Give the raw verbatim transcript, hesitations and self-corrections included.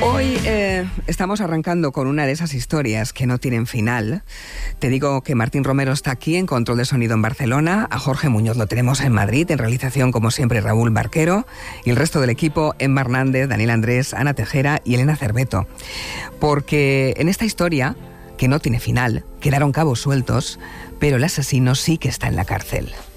Hoy eh, estamos arrancando con una de esas historias que no tienen final. Te digo que Martín Romero está aquí en control de sonido en Barcelona, a Jorge Muñoz lo tenemos en Madrid, en realización como siempre Raúl Barquero, y el resto del equipo, Emma Hernández, Daniel Andrés, Ana Tejera y Elena Cerveto. Porque en esta historia, que no tiene final, quedaron cabos sueltos, pero el asesino sí que está en la cárcel.